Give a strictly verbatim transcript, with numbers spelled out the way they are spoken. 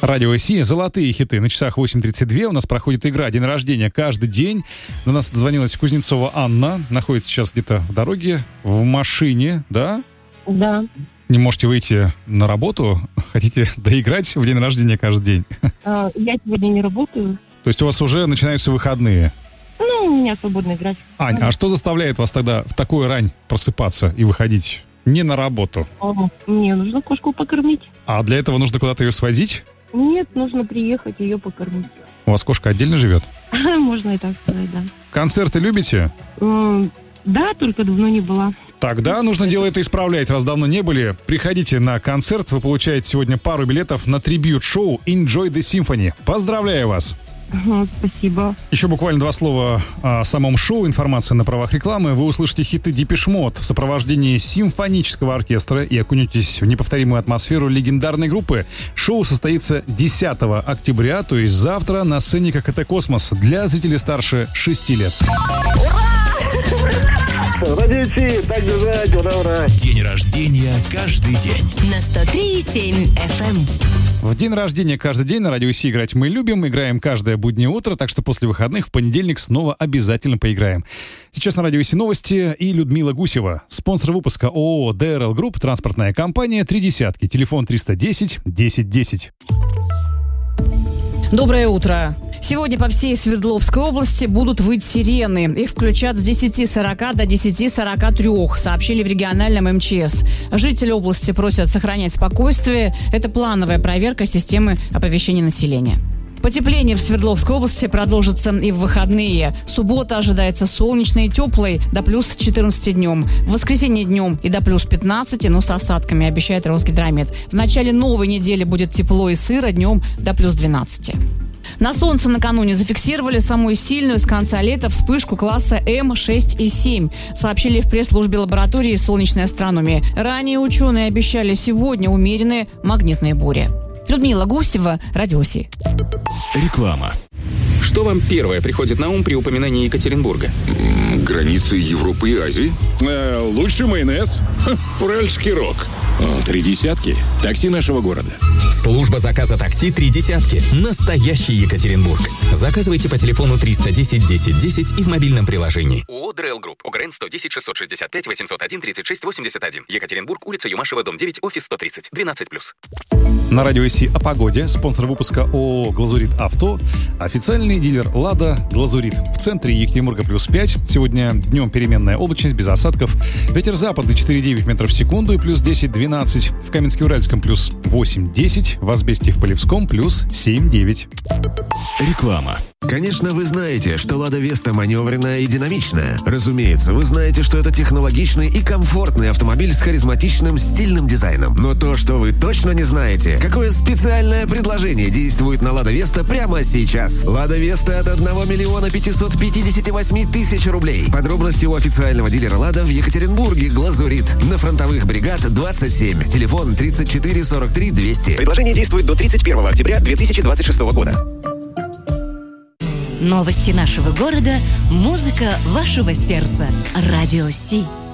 Радио Си, золотые хиты. На часах восемь тридцать два у нас проходит игра «День рождения» каждый день. До нас дозвонилась Кузнецова Анна. Находится сейчас где-то в дороге, в машине, да? Да. Не можете выйти на работу? Хотите доиграть в день рождения каждый день? А, я сегодня не работаю. То есть у вас уже начинаются выходные? Ну, у меня свободный график. Ань, а что заставляет вас тогда в такую рань просыпаться и выходить не на работу? О, мне нужно кошку покормить. А для этого нужно куда-то ее свозить? Нет, нужно приехать ее покормить. У вас кошка отдельно живет? Можно и так сказать, да. Концерты любите? Да, только давно не была. Тогда нужно дело это исправлять, раз давно не были. Приходите на концерт, вы получаете сегодня пару билетов на трибьют-шоу Enjoy the Symphony. Поздравляю вас! Ага, спасибо. Еще буквально два слова о самом шоу, информация на правах рекламы. Вы услышите хиты Depeche Mode в сопровождении симфонического оркестра и окунетесь в неповторимую атмосферу легендарной группы. Шоу состоится десятого октября, то есть завтра, на сцене ККТ «Космос» для зрителей старше шести лет. Радио Си, так держать, ура, ура. День рождения каждый день. На сто три и семь эф эм. В день рождения каждый день на Радио Си играть мы любим. Играем каждое буднее утро, так что после выходных в понедельник снова обязательно поиграем. Сейчас на Радио Си новости и Людмила Гусева. Спонсор выпуска ООО ди эр эл Group, транспортная компания «Три десятки». Телефон триста десять десять десять. Доброе утро. Сегодня по всей Свердловской области будут выть сирены. Их включат с десяти сорока до десяти сорока три, сообщили в региональном эм че эс. Жители области просят сохранять спокойствие. Это плановая проверка системы оповещения населения. Потепление в Свердловской области продолжится и в выходные. Суббота ожидается солнечной и теплой, до плюс четырнадцати днем. В воскресенье днем и до плюс пятнадцати, но с осадками, обещает Росгидромет. В начале новой недели будет тепло и сыро, днем до плюс двенадцати. На солнце накануне зафиксировали самую сильную с конца лета вспышку класса эм шесть и семь, сообщили в пресс-службе лаборатории солнечной астрономии. Ранее ученые обещали сегодня умеренные магнитные бури. Людмила Гусева, Радио Си. Реклама. Что вам первое приходит на ум при упоминании Екатеринбурга? Границы Европы и Азии. Э, лучший майонез. Ха, уральский рок. О, три десятки. Такси нашего города. Служба заказа такси «Три десятки». Настоящий Екатеринбург. Заказывайте по телефону триста десять десять десять и в мобильном приложении. ООО ди эр эл Group. ОГРН сто десять шестьсот шестьдесят пять восемьсот один тридцать шесть восемьдесят один. Екатеринбург, улица Юмашева, дом девять, офис сто тридцать. двенадцать плюс. На Радио Си о погоде. Спонсор выпуска ООО «Глазурит Авто». Официальный дилер «Лада» «Глазурит». В центре Екатеринбурга плюс пять. Сегодня днем переменная облачность, без осадков. Ветер западный четыре целых девять десятых метров в секунду и плюс десять двенадцать. В Каменске-Уральском плюс восемь десять. В Азбесте в Полевском плюс семь девять. Реклама. Конечно, вы знаете, что «Лада Веста» маневренная и динамичная. Разумеется, вы знаете, что это технологичный и комфортный автомобиль с харизматичным стильным дизайном. Но то, что вы точно не знаете, какое специальное предложение действует на «Лада Веста» прямо сейчас. «Лада Веста» от одного миллиона пятисот пятидесяти восьми тысяч рублей. Подробности у официального дилера «Лада» в Екатеринбурге, «Глазурит». На Фронтовых бригад двадцать семь. Телефон тридцать четыре сорок три двести. Предложение действует до тридцать первого октября две тысячи двадцать шестого года. Новости нашего города, музыка вашего сердца. Радио Си.